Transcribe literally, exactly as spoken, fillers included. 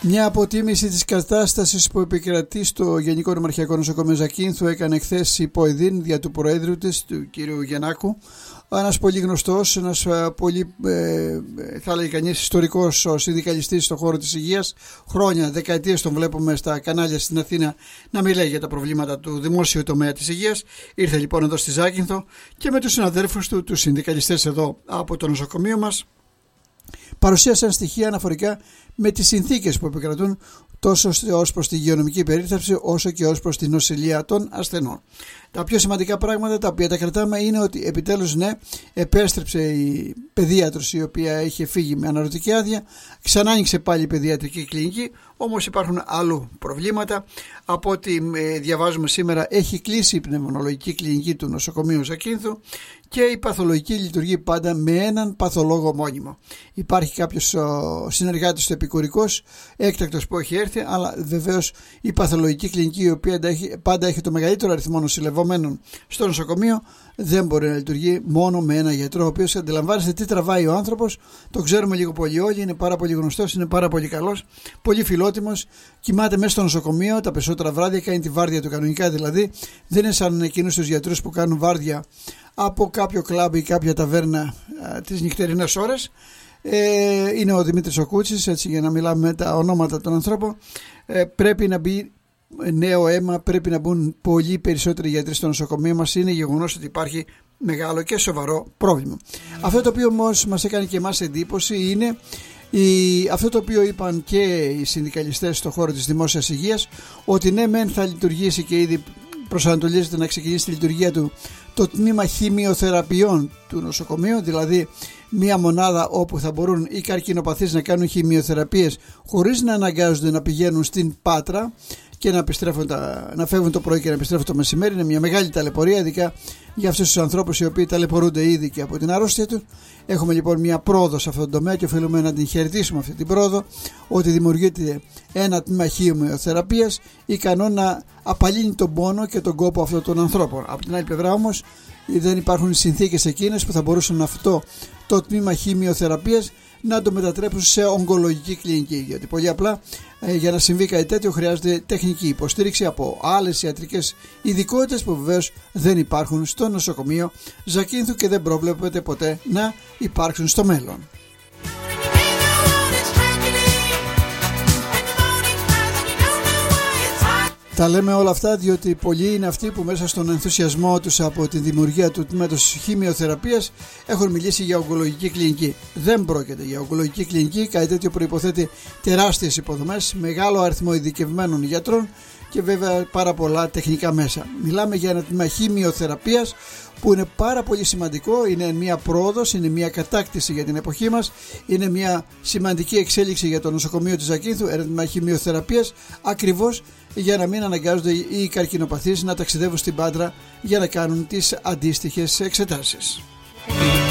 Μια αποτίμηση της κατάστασης που επικρατεί στο Γενικό Νομαρχιακό Νοσοκομείο Ζακίνθου έκανε χθες η ΠΟΕΔΗΝ δια του Προέδρου της, του κ. Γιαννάκου, ένας πολύ γνωστός, ένας πολύ, ε, θα λέει κανείς, ιστορικός συνδικαλιστής στον χώρο της υγείας. Χρόνια, δεκαετίες τον βλέπουμε στα κανάλια στην Αθήνα να μιλάει για τα προβλήματα του δημόσιου τομέα της υγείας. Ήρθε λοιπόν εδώ στη Ζάκυνθο και με τους συναδέλφους του, τους συνδικαλιστές εδώ από το νοσοκομείο μας, παρουσίασαν στοιχεία αναφορικά με τις συνθήκες που επικρατούν τόσο ως προς τη υγειονομική περίθαλψη όσο και ως προς την νοσηλεία των ασθενών. Τα πιο σημαντικά πράγματα τα οποία τα κρατάμε είναι ότι επιτέλους ναι, επέστρεψε η παιδίατρος η οποία είχε φύγει με αναρωτική άδεια, ξανά άνοιξε πάλι η παιδιατρική κλινική, όμως υπάρχουν άλλου προβλήματα. Από ό,τι διαβάζουμε σήμερα έχει κλείσει η πνευμονολογική κλινική του νοσοκομείου Ζακίνθου και η παθολογική λειτουργεί πάντα με έναν παθολόγο μόνιμο. Υπάρχει κάποιος συνεργάτης του επικουρικός, έκτακτος που έχει έρθει, αλλά βεβαίως η παθολογική κλινική η οποία πάντα έχει το μεγαλύτερο αριθμό νοσηλευόμενων στο νοσοκομείο δεν μπορεί να λειτουργεί μόνο με ένα γιατρό, ο οποίος αντιλαμβάνεστε τι τραβάει ο άνθρωπος, το ξέρουμε λίγο πολύ όλοι, είναι πάρα πολύ γνωστός, είναι πάρα πολύ καλός, πολύ φιλότιμος, κοιμάται μέσα στο νοσοκομείο τα περισσότερα βράδια, κάνει τη βάρδια του κανονικά, δηλαδή δεν είναι σαν εκείνους τους γιατρούς που κάνουν βάρδια από κάποιο κλαμπ ή κάποια ταβέρνα α, τις νυχτερινές ώρες. Ε, είναι ο Δημήτρης ο Κούτσης, έτσι για να μιλάμε με τα ονόματα των ανθρώπων. Ε, πρέπει να μπει νέο αίμα, πρέπει να μπουν πολύ περισσότεροι γιατροί στο νοσοκομείο μας. Είναι γεγονός ότι υπάρχει μεγάλο και σοβαρό πρόβλημα. Αυτό το οποίο όμως μας έκανε και εμάς εντύπωση είναι η, αυτό το οποίο είπαν και οι συνδικαλιστές στον χώρο της δημόσιας υγείας, ότι ναι μεν θα λειτουργήσει και ήδη προσανατολίζεται να ξεκινήσει τη λειτουργία του το τμήμα χημειοθεραπείων του νοσοκομείου, δηλαδή μία μονάδα όπου θα μπορούν οι καρκινοπαθείς να κάνουν χημειοθεραπείες χωρίς να αναγκάζονται να πηγαίνουν στην Πάτρα και να, τα, να φεύγουν το πρωί και να επιστρέφουν το μεσημέρι. Είναι μια μεγάλη ταλαιπωρία, ειδικά για αυτούς τους ανθρώπους οι οποίοι ταλαιπωρούνται ήδη και από την αρρώστια του. Έχουμε λοιπόν μια πρόοδο σε αυτόν τον τομέα και οφείλουμε να την χαιρετήσουμε αυτή την πρόοδο, ότι δημιουργείται ένα τμήμα χημειοθεραπείας ικανό να απαλύνει τον πόνο και τον κόπο αυτών των ανθρώπων. Από την άλλη πλευρά όμως δεν υπάρχουν συνθήκες εκείνες που θα μπορούσαν αυτό το τμήμα χημειοθεραπείας να το μετατρέψουν σε ογκολογική κλινική, γιατί πολύ απλά ε, για να συμβεί κάτι τέτοιο χρειάζεται τεχνική υποστήριξη από άλλες ιατρικές ειδικότητες που βεβαίως δεν υπάρχουν στο νοσοκομείο Ζακίνθου και δεν προβλέπεται ποτέ να υπάρξουν στο μέλλον. Τα λέμε όλα αυτά διότι πολλοί είναι αυτοί που μέσα στον ενθουσιασμό τους από τη δημιουργία του τμήματος χημειοθεραπείας έχουν μιλήσει για ογκολογική κλινική. Δεν πρόκειται για ογκολογική κλινική, κάτι τέτοιο προϋποθέτει τεράστιες υποδομές, μεγάλο αριθμό ειδικευμένων γιατρών και βέβαια πάρα πολλά τεχνικά μέσα. Μιλάμε για ένα τμήμα χημειοθεραπείας που είναι πάρα πολύ σημαντικό, είναι μια πρόοδος, είναι μια κατάκτηση για την εποχή μας, είναι μια σημαντική εξέλιξη για το νοσοκομείο της Ζακίνθου, ένα τμήμα χημειοθεραπείας, ακριβώς για να μην αναγκάζονται οι καρκινοπαθείς να ταξιδεύουν στην Πάτρα για να κάνουν τις αντίστοιχες εξετάσεις.